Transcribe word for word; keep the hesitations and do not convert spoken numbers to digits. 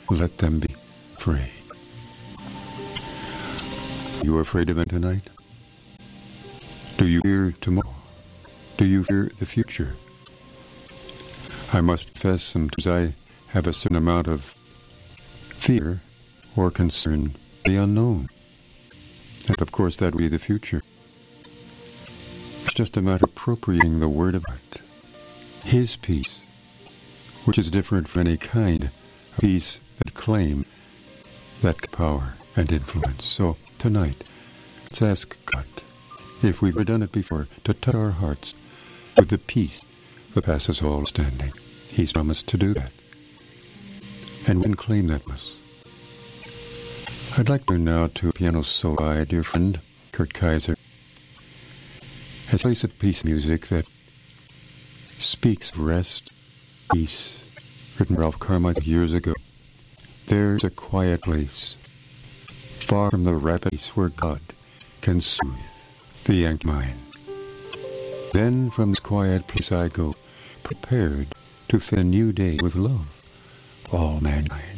let them be free. Are you afraid of it tonight? Do you fear tomorrow? Do you fear the future? I must confess sometimes I have a certain amount of fear or concern for the unknown. And of course that would be the future. It's just a matter of appropriating the word of God, His peace, which is different from any kind of peace that claim that power and influence. So tonight, let's ask God, if we've done it before, to touch our hearts with the peace that passes all understanding. He's promised to do that. And we can claim that promise. I'd like to turn now to a piano solo by dear friend Kurt Kaiser. Has a piece of peace music that speaks of rest, peace, written by Ralph Carmichael years ago. There's a quiet place, far from the rapid pace where God can soothe the anxious mind. Then from this quiet place I go, prepared to fill a new day with love, all mankind.